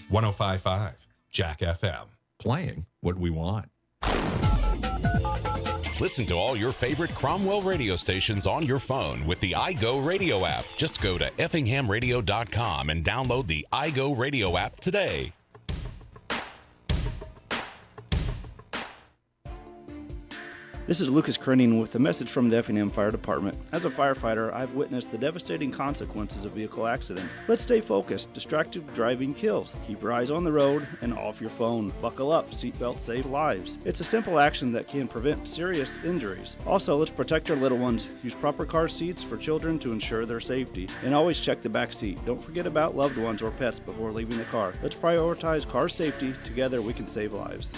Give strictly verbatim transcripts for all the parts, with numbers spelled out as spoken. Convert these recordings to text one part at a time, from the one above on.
one oh five point five Jack F M. Playing what we want. Listen to all your favorite Cromwell radio stations on your phone with the iGo Radio app. Just go to effingham radio dot com and download the iGo Radio app today. This is Lucas Krenning with a message from the Effingham Fire Department. As a firefighter, I've witnessed the devastating consequences of vehicle accidents. Let's stay focused. Distracted driving kills. Keep your eyes on the road and off your phone. Buckle up. Seatbelts save lives. It's a simple action that can prevent serious injuries. Also, let's protect our little ones. Use proper car seats for children to ensure their safety. And always check the back seat. Don't forget about loved ones or pets before leaving the car. Let's prioritize car safety. Together, we can save lives.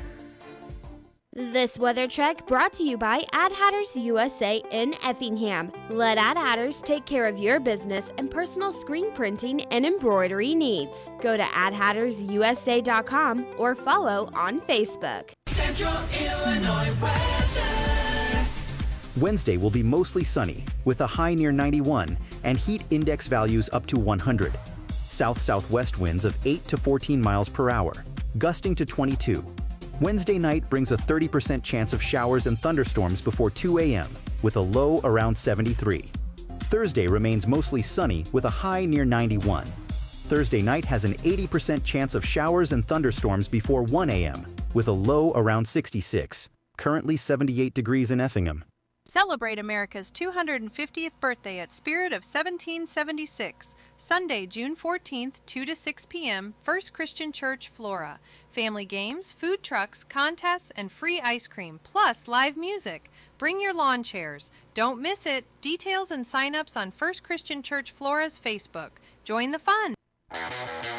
This weather check brought to you by Ad Hatters U S A in Effingham. Let Ad Hatters take care of your business and personal screen printing and embroidery needs. Go to ad hatters u s a dot com or follow on Facebook. Central Illinois weather. Wednesday will be mostly sunny with a high near ninety-one and heat index values up to one hundred. South-southwest winds of eight to fourteen miles per hour, gusting to twenty-two. Wednesday night brings a thirty percent chance of showers and thunderstorms before two a.m. with a low around seventy-three. Thursday remains mostly sunny with a high near ninety-one. Thursday night has an eighty percent chance of showers and thunderstorms before one a.m. with a low around sixty-six. Currently seventy-eight degrees in Effingham. Celebrate America's two hundred fiftieth birthday at Spirit of seventeen seventy-six, Sunday, June fourteenth, two to six p.m., First Christian Church, Flora. Family games, food trucks, contests, and free ice cream, plus live music. Bring your lawn chairs. Don't miss it. Details and sign-ups on First Christian Church Flora's Facebook. Join the fun.